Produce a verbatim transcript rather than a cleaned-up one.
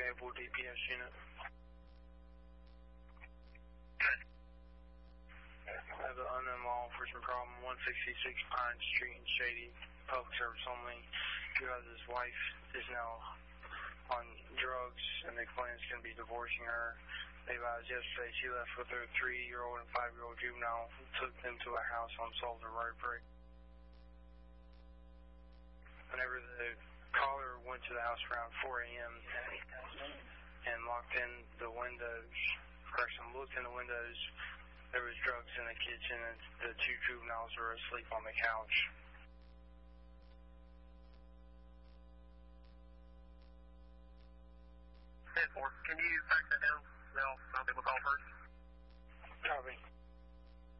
Able D P S unit. Good. I have an unknown law enforcement problem, one sixty-six Pine Street in Shady, public service only. Because his wife is now on drugs and the client's going to be divorcing her. They advised yesterday she left with her three-year-old and five-year-old juvenile, took them to a house on Salter Road Break. Whenever the caller went to the house around four A M and locked in the windows, correction, looked in the windows, there was drugs in the kitchen and the two juveniles were asleep on the couch. ten four, can you fax that down? They'll, I'll be able to call first. Copy.